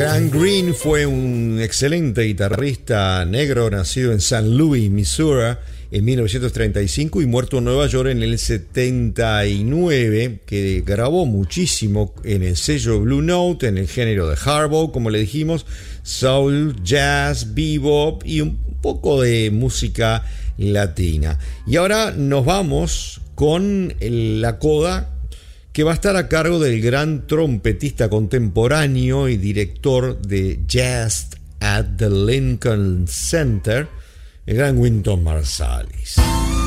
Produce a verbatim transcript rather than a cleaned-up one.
Grant Green fue un excelente guitarrista negro nacido en Saint Louis, Missouri, en mil novecientos treinta y cinco y muerto en Nueva York en el setenta y nueve, que grabó muchísimo en el sello Blue Note, en el género de hard bop, como le dijimos, soul, jazz, bebop y un poco de música latina. Y ahora nos vamos con la coda, que va a estar a cargo del gran trompetista contemporáneo y director de Jazz at the Lincoln Center, el gran Wynton Marsalis.